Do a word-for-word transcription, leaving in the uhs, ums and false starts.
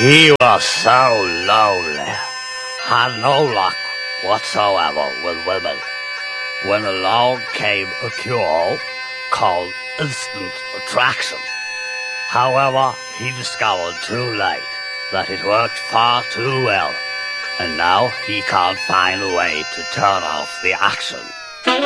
He was so lonely, had no luck whatsoever with women, when along came a cure called instant attraction. However, he discovered too late that it worked far too well, and now he can't find a way to turn off the action.